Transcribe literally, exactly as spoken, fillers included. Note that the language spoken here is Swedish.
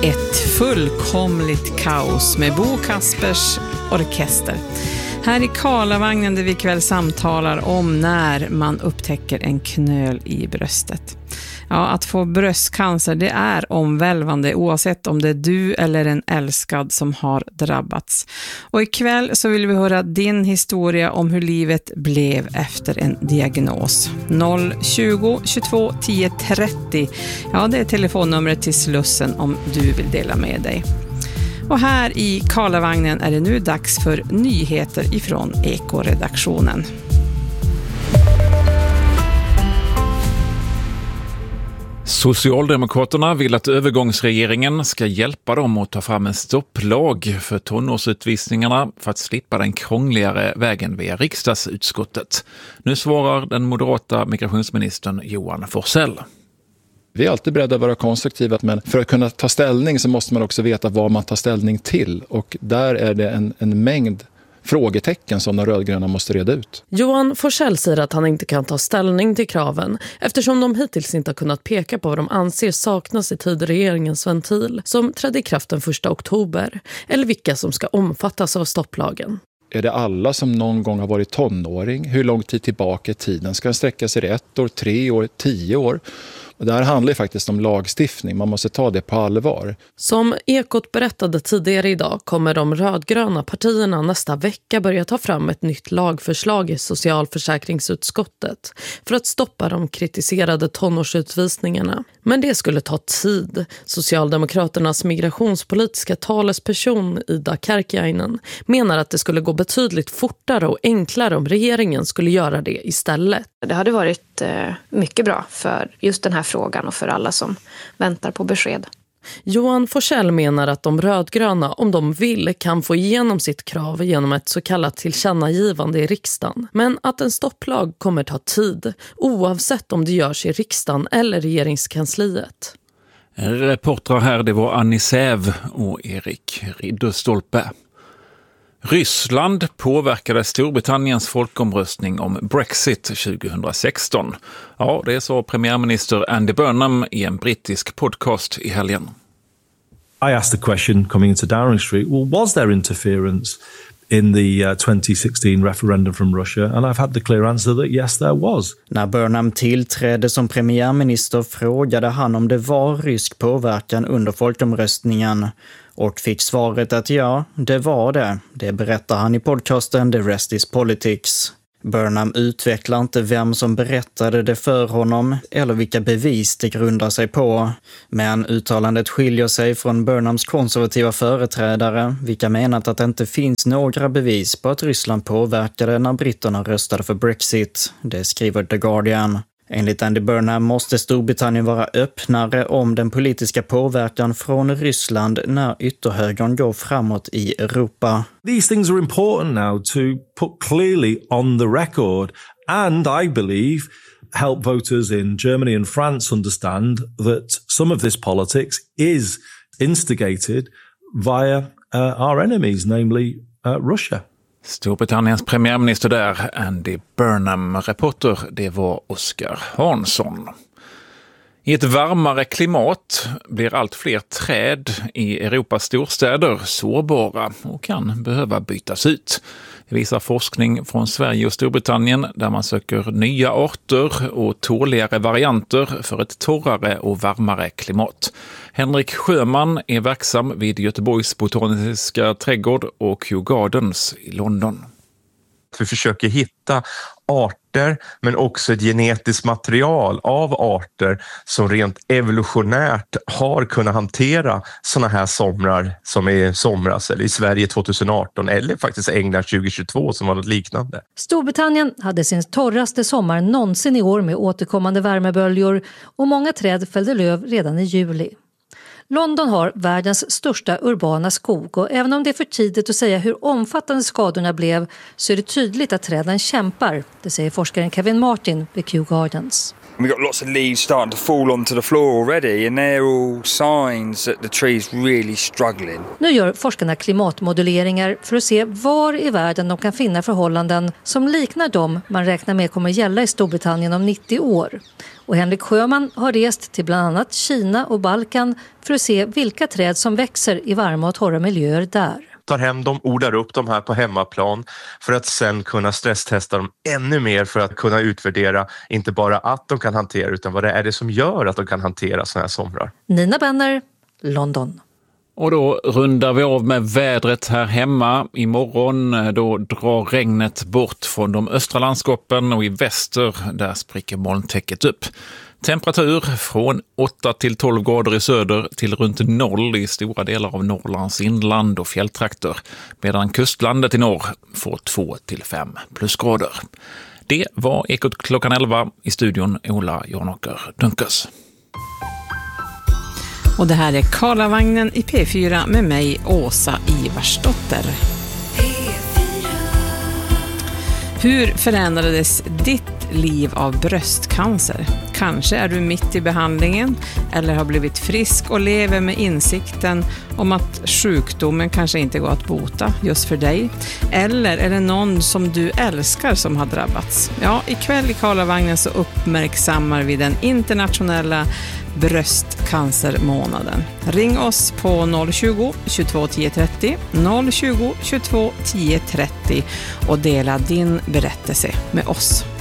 Ett fullkomligt kaos med Bo Kaspers orkester. Här i Karlavagnen där vi ikväll samtalar om när man upptäcker en knöl i bröstet. Ja, att få bröstcancer, det är omvälvande oavsett om det är du eller en älskad som har drabbats. Och ikväll så vill vi höra din historia om hur livet blev efter en diagnos. noll tjugo tjugotvå tio trettio. Ja, det är telefonnumret till Slussen om du vill dela med dig. Och här i Karlavagnen är det nu dags för nyheter ifrån Eko-redaktionen. Socialdemokraterna vill att övergångsregeringen ska hjälpa dem att ta fram en stopplag för tonårsutvisningarna för att slippa den krångligare vägen via riksdagsutskottet. Nu svarar den moderata migrationsministern Johan Forsell. Vi är alltid beredda att vara konstruktiva, men för att kunna ta ställning så måste man också veta vad man tar ställning till. Och där är det en, en mängd frågetecken som de rödgröna måste reda ut. Johan Forsell säger att han inte kan ta ställning till kraven eftersom de hittills inte har kunnat peka på vad de anser saknas i tidregeringens ventil som trädde i kraft den första oktober eller vilka som ska omfattas av stopplagen. Är det alla som någon gång har varit tonåring? Hur lång tid tillbaka i tiden? Ska den sträcka sig ett år, tre år, tio år? Och det här handlar ju faktiskt om lagstiftning. Man måste ta det på allvar. Som Ekot berättade tidigare idag kommer de rödgröna partierna nästa vecka börja ta fram ett nytt lagförslag i socialförsäkringsutskottet för att stoppa de kritiserade tonårsutvisningarna. Men det skulle ta tid. Socialdemokraternas migrationspolitiska talesperson Ida Kärkiainen menar att det skulle gå betydligt fortare och enklare om regeringen skulle göra det istället. Det hade varit eh, mycket bra för just den här frågan och för alla som väntar på besked. Johan Forsell menar att de rödgröna, om de vill, kan få igenom sitt krav genom ett så kallat tillkännagivande i riksdagen. Men att en stopplag kommer ta tid, oavsett om det görs i riksdagen eller regeringskansliet. Reportrar här, det var Annie Säv och Erik Ridderstolpe. Ryssland påverkade Storbritanniens folkomröstning om Brexit tjugohundrasexton. Ja, det sa premiärminister Andy Burnham i en brittisk podcast i helgen. I asked the question coming into Downing Street, well, was there interference in the uh, twenty sixteen referendum from Russia? And I've had the clear answer that yes, there was. När Burnham tillträdde som premiärminister frågade han om det var rysk påverkan under folkomröstningen och fick svaret att ja, det var det. Det berättar han i podcasten The Rest is Politics. Burnham utvecklar inte vem som berättade det för honom eller vilka bevis det grundar sig på. Men uttalandet skiljer sig från Burnhams konservativa företrädare, vilka menat att det inte finns några bevis på att Ryssland påverkade när britterna röstade för Brexit. Det skriver The Guardian. Enligt Andy Burnham måste Storbritannien vara öppnare om den politiska påverkan från Ryssland när ytterhögern går framåt i Europa. These things are important now to put clearly on the record and I believe help voters in Germany and France understand that some of this politics is instigated via uh, our enemies, namely uh, Russia. Storbritanniens premiärminister där, Andy Burnham. Reporter, det var Oskar Hansson. I ett varmare klimat blir allt fler träd i Europas storstäder sårbara och kan behöva bytas ut. Det visar forskning från Sverige och Storbritannien där man söker nya arter och tåligare varianter för ett torrare och varmare klimat. Henrik Sjöman är verksam vid Göteborgs botaniska trädgård och Kew Gardens i London. Vi försöker hitta arter men också ett genetiskt material av arter som rent evolutionärt har kunnat hantera såna här somrar som är somras eller i Sverige tjugoarton eller faktiskt England tjugohundratjugotvå som var något liknande. Storbritannien hade sin torraste sommar någonsin i år med återkommande värmeböljor och många träd fällde löv redan i juli. London har världens största urbana skog och även om det är för tidigt att säga hur omfattande skadorna blev så är det tydligt att träden kämpar, det säger forskaren Kevin Martin vid Kew Gardens. We've got lots of leaves starting to fall onto the floor already, and they're all signs that the tree's really struggling. Nu gör forskarna klimatmodelleringar för att se var i världen de kan finna förhållanden som liknar dem man räknar med kommer gälla i Storbritannien om nittio år. Och Henrik Sjöman har rest till bland annat Kina och Balkan för att se vilka träd som växer i varma och torra miljöer där. Tar hem dem, odlar upp dem här på hemmaplan för att sen kunna stresstesta dem ännu mer för att kunna utvärdera inte bara att de kan hantera utan vad det är det som gör att de kan hantera såna här somrar. Nina Benner, London. Och då rundar vi av med vädret här hemma. Imorgon då drar regnet bort från de östra landskapen och i väster där spricker molntäcket upp. Temperatur från åtta till tolv grader i söder till runt noll i stora delar av Norrlands inland och fjälltrakter, medan kustlandet i norr får två till fem plusgrader. Det var Ekot klockan elva, i studion Ola Jonåker Dunkers. Och det här är Karlavagnen i P fyra med mig, Åsa Ivarsdotter. Hur förändrades ditt liv av bröstcancer? Kanske är du mitt i behandlingen eller har blivit frisk och lever med insikten om att sjukdomen kanske inte går att bota just för dig. Eller är det någon som du älskar som har drabbats? Ja, ikväll i Karlavagnen så uppmärksammar vi den internationella bröstcancermånaden. Ring oss på noll tjugo, tjugotvå tio trettio, noll tjugo, tjugotvå tio trettio och dela din berättelse med oss.